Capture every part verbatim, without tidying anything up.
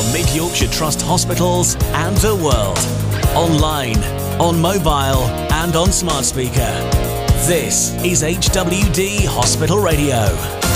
Mid Yorkshire Trust hospitals and the world. Online, on mobile and on smart speaker. This is H W D Hospital Radio.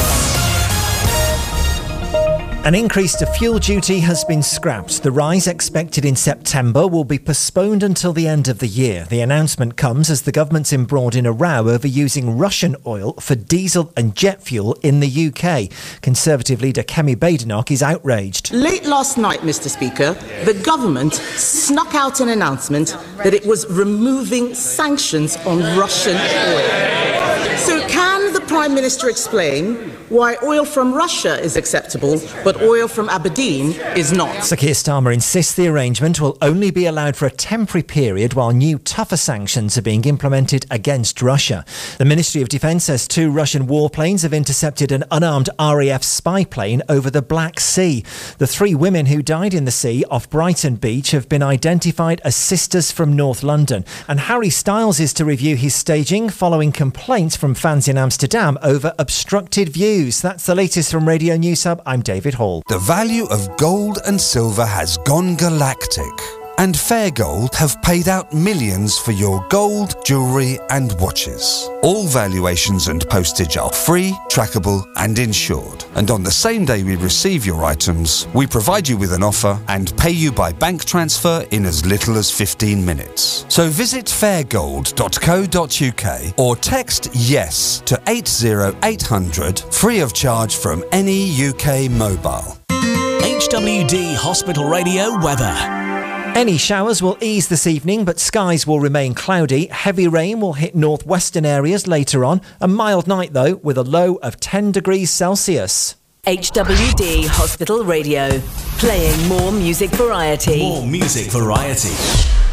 An increase to fuel duty has been scrapped. The rise expected in September will be postponed until the end of the year. The announcement comes as the government's embroiled in a row over using Russian oil for diesel and jet fuel in the U K. Conservative leader Kemi Badenoch is outraged. Late last night, Mister Speaker, the government snuck out an announcement that it was removing sanctions on Russian oil. So can the Prime Minister explain why oil from Russia is acceptable, but oil from Aberdeen is not? Sir Keir Starmer insists the arrangement will only be allowed for a temporary period while new tougher sanctions are being implemented against Russia. The Ministry of Defence says two Russian warplanes have intercepted an unarmed R A F spy plane over the Black Sea. The three women who died in the sea off Brighton Beach have been identified as sisters from North London. And Harry Styles is to review his staging following complaints from fans in Amsterdam over obstructed views. That's the latest from Radio News Hub. I'm David Hall. The value of gold and silver has gone galactic, and Fair Gold have paid out millions for your gold, jewellery and watches. All valuations and postage are free, trackable and insured. And on the same day we receive your items, we provide you with an offer and pay you by bank transfer in as little as fifteen minutes. So visit fair gold dot co dot uk or text YES to eight zero eight hundred, free of charge from any U K mobile. H W D Hospital Radio weather. Any showers will ease this evening, but skies will remain cloudy. Heavy rain will hit northwestern areas later on. A mild night, though, with a low of ten degrees Celsius. H W D Hospital Radio, playing more music variety. More music variety.